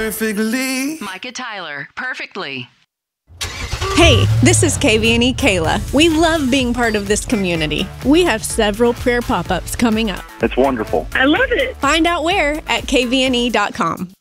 perfectly. Micah Tyler, perfectly. Hey, this is KVNE Kayla. We love being part of this community. We have several prayer pop-ups coming up. It's wonderful. I love it. Find out where at kvne.com.